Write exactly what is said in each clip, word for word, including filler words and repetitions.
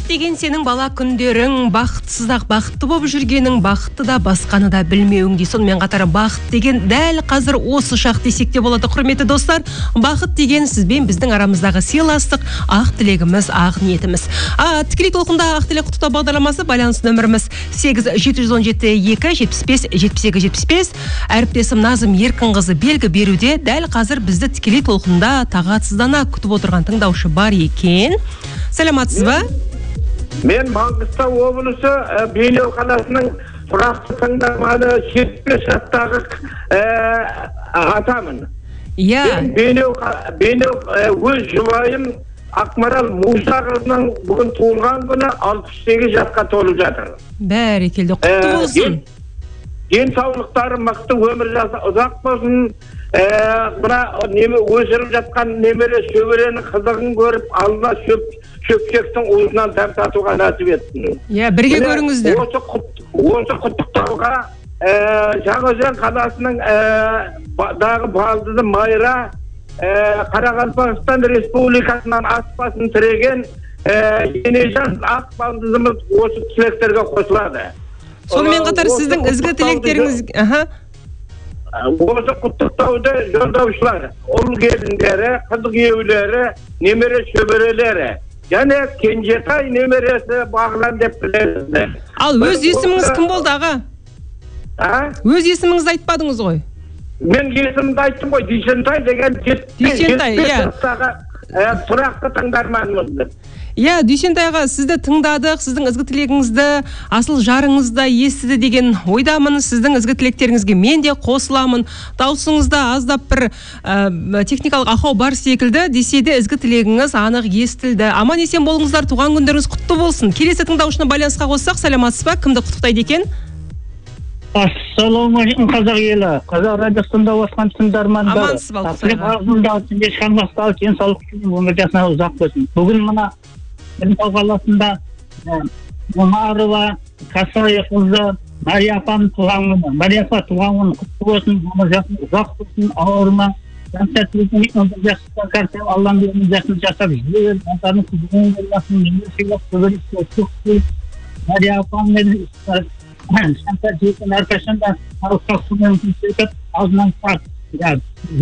деген сенің бала күндерің, бақытсыз-ақ бақытты болып жүргенің, бақытты да басқаны да білмеуің дей. Сонымен қатар бақыт деген дәл қазір осы шақ десек те болады, құрметті достар. Бақыт деген сізбен біздің арамыздағы сыйластық, ақ тілегіміз, ақ ниетіміз. А, тікелей толқында ақ тілек құттықтау бағдарламасы, байланыс нөміріміз сегіз жеті жүз он жеті екі жетпіс бес жетпіс сегіз жетпіс бес. Әріптесім Назым Еркінқызы белгі беруде. Дәл қазір бізді тікелей толқында тағатсыздана күтіп отырған тыңдаушы бар екен. Саламатсыз ба? Мен Маңғыстау облысы Бейнеу қаласының тұрақты тыңдарманы жетпіс жастағы атамын. Иә. Бейнеу өз жұбайым Ақмарал Мусақызының бүгін туылған күні алпыс сегіз жасқа толып жатыр. Бәрекелді, құтты болсын. Денсаулықтары мықты, өмір жасы ұзақ болсын. Мына өсіріп жатқан немере шөберенің қызығын көріп, алла шөпшектің уызынан дәм татуға нәсіп етсін. Иә, бірге көріңіздер. Осы құттықтауға Жаңаөзен қаласының дағы балдызы Майра, Қарақалпақстан Республикасынан аспасын тіреген Енежан ақ балдызымыз осы тілектерге қосылады. Сонымен қатар сіздің ізгі тілектеріңіз... Осы құттықтауды жолдаушылар, ұл келіндері, қызық еулері, немере шөберелері, және Кенжетай немересі Бағлан деп білесіздер. Ал өз есіміңіз кім болды, аға? Өз есіміңізді айтпадыңыз ғой? Мен есімімді айттым ғой, Дүйсентай деген Дүйсентай, иә. Тұрақты тыңдарманымызды. Иә, Дүйсентай аға, сізді тыңдадық, сіздің ізгі тілегіңізді, асыл жарыңызда естіді деген ойдамын. Сіздің ізгі тілектеріңізге мен де қосыламын. Даусыңызда аздап бір техникалық ақау бар секілді, десе де ізгі тілегіңіз анық естілді. Аман есен болыңыздар, туған күндеріңіз құтты болсын. Келесі тыңдаушыны байланысқа қоссақ, саламатсыз ба? Кімді құттықтайды екен? Ассалаумағалейкум, қазақ елі, қазақ радиосында отқан тыңдармандар. Амансыз ба, Ақылы арзында түнде шығармастағы денсаулық үшін өмір жасына ұзақ болсын. Бүгін мына Бейнеу қаласында Омарова Касай қызы Мария апаның туған күні. Мария апа туған күні құтты болсын, өмір жасына ұзақ болсын, ауырма. Жансәтіліктің өмір жасына қарсы Алланың өмір жасына жасап жүр. Атаның күзінің болмасын, немер сыйлап, көбірісті өтсек. Мария апаның Şantar Ceytin arkadaşında Avustak Sunu'nun şirket ağzından sağ. Yani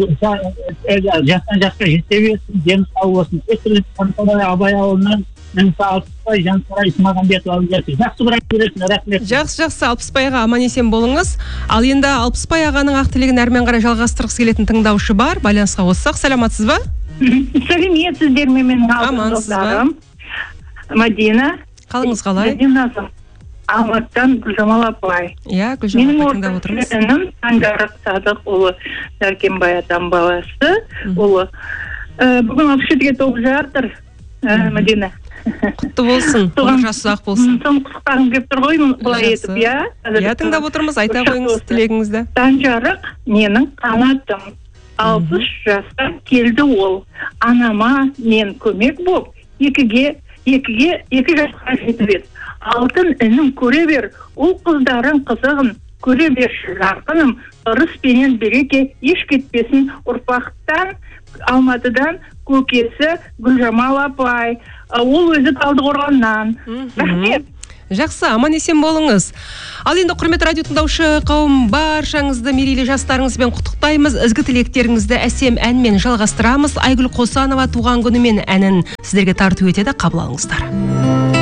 jastan jastka seviyorsun, Cem sağ olsun. Ötürü Kantar'a abaya olunan Nisa Alpısbay, Jantara İsmағамбет алып жақсы бірақ көресін, рахмет. Жақсы, жақсы, Алпысбайға аман есен болыңыз. Ал енді Алпысбай ағаның ақ тілегін әрмен қарай жалғастырғысы келетін тыңдаушы бар. Байланысқа қоссақ, саламатсыз ба? Сәлеметсіздер, менің алтын достарым. Мадина. Қалыңыз қалай? Алматыдан Гүлжамал апай. Иә, Гүлжамал апай тыңдап отырмыз. Менің орта інім Санжарық Садық ұлы Сәркенбай атам баласы ұлы. Бүгін алпыс жетіге толып жатыр, Мадина. Құтты болсын, өмір жасы ұзақ болсын. Соң құттықтағым келіп тұр ғой, бұлай етіп, иә? Иә, тыңдап отырмыз, айта қойыңыз тілегіңізді. Санжарық менің қанатым. алпыс жасқа келді ол. Анама мен көмек болып, екіге, екіге, екі жасқа жетіп еді. Алтын інім көре бер, ұл қыздарың қызығын, көре берші жарқыным, ырыс пенен береке еш кетпесін ұрпақтан, Алматыдан көкесі Гүлжамал апай, ол өзі Талдықорғаннан. Рахмет. Жақсы, аман есен болыңыз. Ал енді құрметті радио тыңдаушы қауым, баршаңызды мерейлі жастарыңызбен құттықтаймыз. Ізгі тілектеріңізді әсем әнмен жалғастырамыз. Айгүл Қосанова туған күнімен әнін сіздерге тарту етеді, қабыл алыңыздар.